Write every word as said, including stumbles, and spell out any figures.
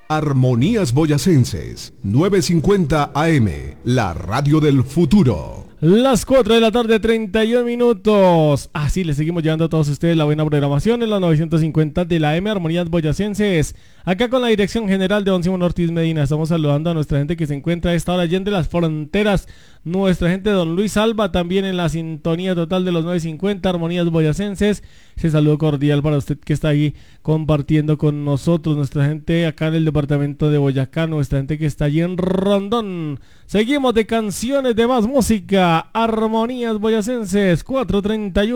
Armonías Boyacenses, novecientos cincuenta A M, la radio del futuro. Las cuatro de la tarde, treinta y un minutos. Así les seguimos llevando a todos ustedes la buena programación en los novecientos cincuenta de la M, Armonías Boyacenses. Acá con la dirección general de don Simón Ortiz Medina. Estamos saludando a nuestra gente que se encuentra a esta hora allá de las fronteras. Nuestra gente de don Luis Alba también en la sintonía total de los novecientos cincuenta Armonías Boyacenses. Ese saludo cordial para usted que está ahí compartiendo con nosotros. Nuestra gente acá en el departamento de Boyacá. Nuestra gente que está allí en Rondón. Seguimos de canciones de más música. Armonías Boyacenses, cuatro treinta y uno.